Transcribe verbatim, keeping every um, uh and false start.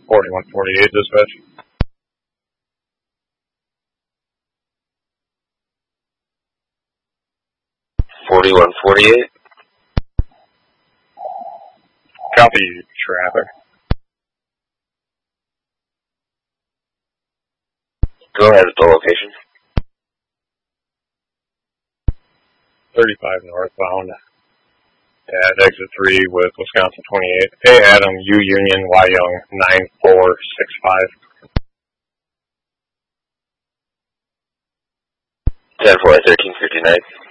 forty-one forty-eight, dispatch. forty-one forty-eight. Copy, traffic. Go ahead with the location. thirty-five northbound at exit three with Wisconsin twenty-eight. Hey Adam, U Union, Y Young, nine four six five. ten four thirteen fifty-nine.